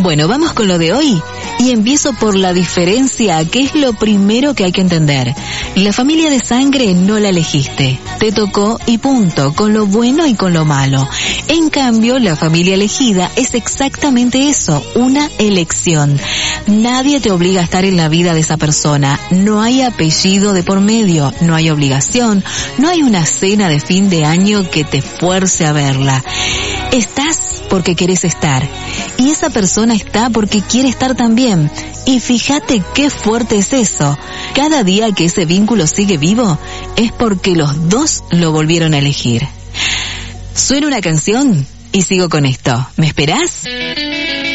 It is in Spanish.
Bueno, vamos con lo de hoy y empiezo por la diferencia, que es lo primero que hay que entender. La familia de sangre no la elegiste, te tocó y punto, con lo bueno y con lo malo. En cambio, la familia elegida es exactamente eso, una elección. Nadie te obliga a estar en la vida de esa persona, no hay apellido de por medio, no hay obligación, no hay una cena de fin de año que te fuerce a verla. Estás porque querés estar y esa persona está porque quiere estar también. Y fíjate qué fuerte es eso. Cada día que ese vínculo sigue vivo es porque los dos lo volvieron a elegir. Suena una canción y sigo con esto. ¿Me esperás?